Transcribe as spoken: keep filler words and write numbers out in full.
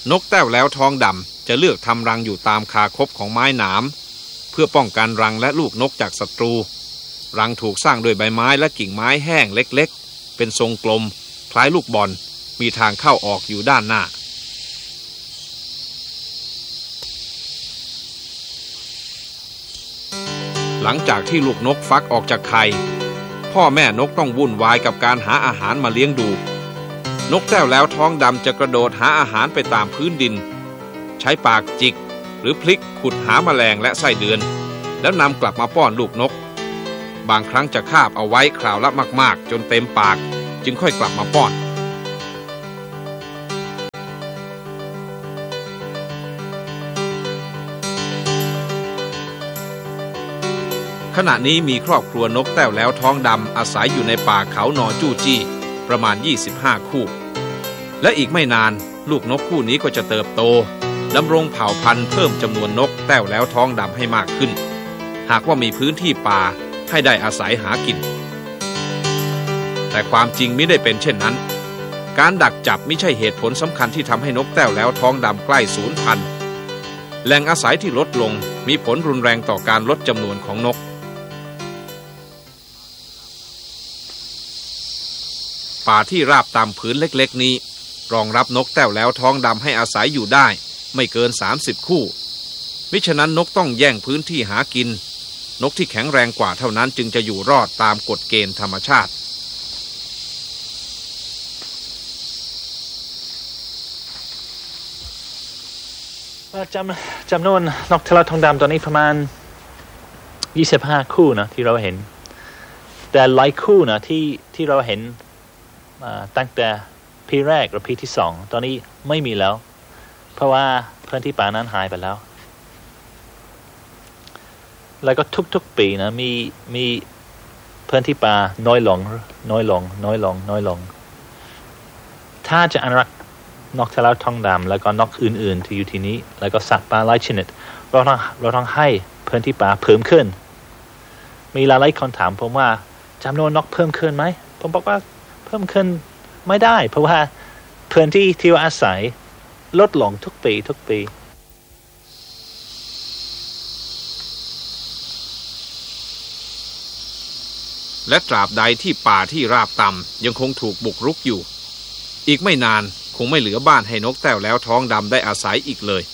นกแต้วแล้วท้องดำจะเลือกทำรังอยู่ตามคาคบของไม้หนามเพื่อป้องกันรังและลูกนกจากศัตรูรังถูกสร้างด้วยใบไม้และกิ่งไม้แห้งเล็กๆเป็นทรงกลมคล้ายลูกบอลมีทางเข้าออกอยู่ด้านหน้าหลังจากที่ลูกนกฟักออกจากไข่พ่อแม่นกต้องวุ่นวายกับการหาอาหารมาเลี้ยงดูนกแต้วแล้วท้องดำจะกระโดดหาอาหารไปตามพื้นดินใช้ปากจิกหรือพลิกขุดหาแมลงและไส้เดือนแล้วนำกลับมาป้อนลูกนกบางครั้งจะคาบเอาไว้คราวละมากๆจนเต็มปากจึงค่อยกลับมาป้อนขณะนี้มีครอบครัวนกแต้วแล้วท้องดำอาศัยอยู่ในป่าเขาหนอจู้จี้ประมาณยี่สิบห้าคู่และอีกไม่นานลูกนกคู่นี้ก็จะเติบโตดำรงเผ่าพันธุ์เพิ่มจำนวนนกแต้วแล้วท้องดำให้มากขึ้นหากว่ามีพื้นที่ป่าให้ได้อาศัยหากินแต่ความจริงมิได้เป็นเช่นนั้นการดักจับไม่ใช่เหตุผลสำคัญที่ทำให้นกแต้วแล้วท้องดำใกล้สูญพันธุ์แหล่งอาศัยที่ลดลงมีผลรุนแรงต่อการลดจำนวนของนกป่าที่ราบตามผืนเล็กๆนี้รองรับนกแต้วแล้วท้องดำให้อาศัยอยู่ได้ไม่เกินสามสิบคู่มิฉะนั้นนกต้องแย่งพื้นที่หากินนกที่แข็งแรงกว่าเท่านั้นจึงจะอยู่รอดตามกฎเกณฑ์ธรรมชาติจำจำนวนนกแต้วแล้วท้องดำตอนนี้ประมาณยี่สิบห้าคู่นะที่เราเห็นแต่หลายคู่นะที่ที่เราเห็นตั้งแต่ปีแรกหรือปีที่สองตอนนี้ไม่มีแล้วเพราะว่าพื้นที่ป่านั้นหายไปแล้วแล้วก็ทุกๆปีนะมีมีพื้นที่ป่าน้อยลงน้อยลงน้อยลงน้อยลงถ้าจะอนุรักษ์นกแต้วแล้วท้องดำแล้วก็นกอื่นๆที่อยู่ที่นี้แล้วก็สัตว์ป่าหลายชนิดเราต้องเราต้องให้พื้นที่ป่าเพิ่มขึ้นมีหลายๆคนถามผมว่าจำนวนนกเพิ่มขึ้นไหมผมบอกว่าเพิ่มขึ้นไม่ได้เพราะว่าพื้นที่ที่อาศัยลดลงทุกปีทุกปีและตราบใดที่ป่าที่ราบต่ำยังคงถูกบุกรุกอยู่อีกไม่นานคงไม่เหลือบ้านให้นกแต้วแล้วท้องดำได้อาศัยอีกเลย